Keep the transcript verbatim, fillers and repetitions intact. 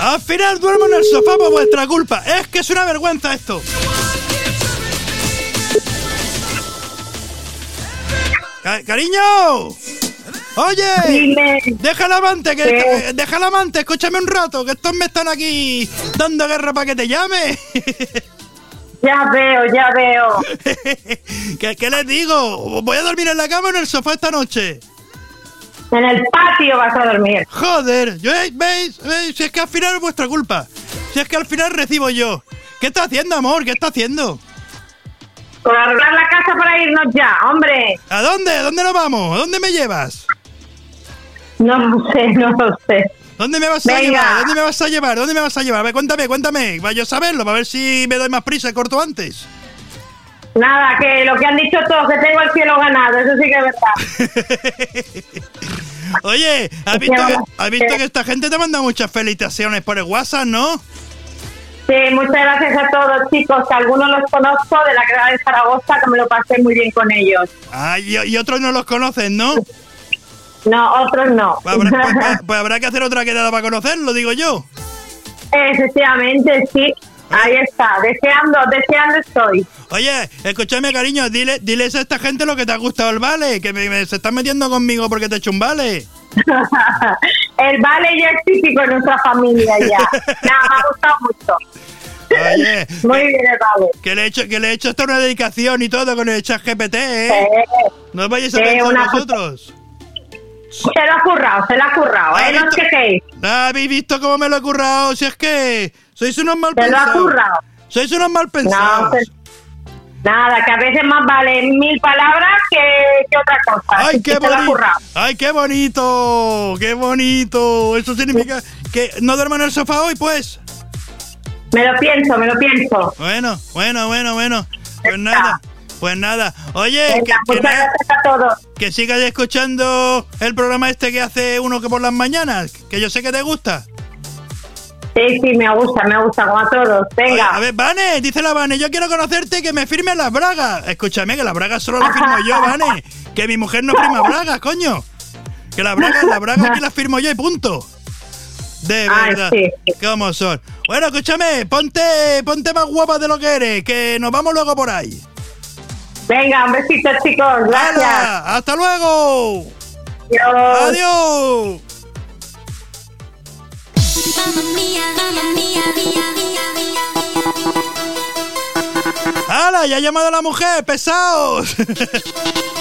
Al final duermo en el sofá por vuestra culpa. Es que es una vergüenza esto. Ca- cariño. Oye, Dime. deja el amante, que ¿Qué? eh, deja el amante, escúchame un rato, que estos me están aquí dando guerra para que te llame. Ya veo, ya veo. ¿Qué, ¿Qué les digo? ¿Voy a dormir en la cama o en el sofá esta noche? En el patio vas a dormir. Joder, yo, eh, ¿veis? ¿Veis? Si es que al final es vuestra culpa. Si es que al final recibo yo. ¿Qué está haciendo, amor? ¿Qué está haciendo? Por arreglar la casa para irnos ya, hombre. ¿A dónde? ¿A dónde nos vamos? ¿A dónde me llevas? No lo sé, no lo sé. ¿Dónde me vas a Venga. llevar? ¿Dónde me vas a llevar? ¿Dónde me vas a llevar? A ver, cuéntame, cuéntame. Para yo saberlo, para ver si me doy más prisa y corto antes. Nada, que lo que han dicho todos, que tengo el cielo ganado, eso sí que es verdad. Oye, ¿has visto, que, ¿has visto que esta gente te manda muchas felicitaciones por el WhatsApp, no? Sí, muchas gracias a todos, chicos, que algunos los conozco de la Grada de Zaragoza, que me lo pasé muy bien con ellos. Ah, y, y otros no los conocen, ¿no? No, otros no. Pues habrá, pues, pues- pues habrá que hacer otra quedada para conocerlo, digo yo. Efectivamente, sí. Ahí está, deseando, deseando estoy. Oye, escúchame, cariño, dile, diles a esta gente lo que te ha gustado el vale, que me, me- se están metiendo conmigo porque te he hecho un vale. El vale ya es típico en nuestra familia ya. Nada, me ha gustado mucho. Oye, Muy bien el vale. que le he hecho, que le he hecho hasta una dedicación y todo con el chat G P T, ¿eh? Eh, No os vayáis a Sí, pensar una- vosotros. se lo ha currado, se lo ha currado, ¿eh? No os quejéis. ¿Habéis visto cómo me lo he currado? Si es que sois unos mal Se lo ha pensados. currado. Sois unos mal No, pensados. pues, nada, que a veces más vale mil palabras que, que otra cosa. ¡Ay, Así qué que se lo ha bonito! currado. ¡Ay, qué bonito! ¡Qué bonito! Eso significa que no duermo en el sofá hoy, pues. Me lo pienso, me lo pienso. Bueno, bueno, bueno, bueno. Pues nada, pues nada. Oye, Venga, que, que, muchas na- gracias a todos. que sigas escuchando el programa este que hace uno que por las mañanas, que yo sé que te gusta. Sí, sí, me gusta, me gusta, como a todos. Venga. Oye, a ver, Vane, dice la Vane, yo quiero conocerte y que me firmes las bragas. Escúchame, que las bragas solo las firmo yo, Vane. Que mi mujer no firma bragas, coño. Que las bragas, las bragas aquí las firmo yo y punto. De Ay, verdad. sí, sí. ¿Cómo son? Bueno, escúchame, ponte, ponte más guapa de lo que eres, que nos vamos luego por ahí. Venga, un besito, chicos. Gracias. ¡Hala! ¡Hasta luego! Adiós. ¡Adiós! Mamma mía, mamma mía, mía, mía, mía, mía. ¡Hala! ¡Ya ha llamado a la mujer! ¡Pesaos!